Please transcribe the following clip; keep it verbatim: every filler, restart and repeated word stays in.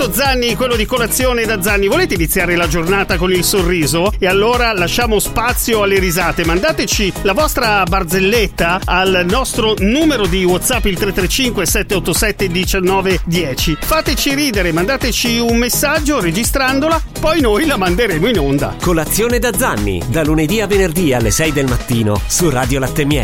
Zanni, quello di Colazione da Zanni, volete iniziare la giornata con il sorriso? E allora lasciamo spazio alle risate. Mandateci la vostra barzelletta al nostro numero di WhatsApp, il tre tre cinque sette otto sette uno nove uno zero. Fateci ridere, mandateci un messaggio registrandola, poi noi la manderemo in onda. Colazione da Zanni, da lunedì a venerdì alle sei del mattino su Radio Latte Miele.